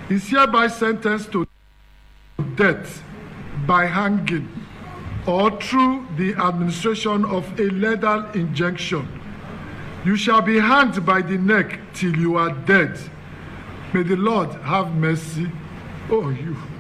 is hereby sentenced to death by hanging or through the administration of a lethal injection. You shall be hanged by the neck till you are dead. May the Lord have mercy on you.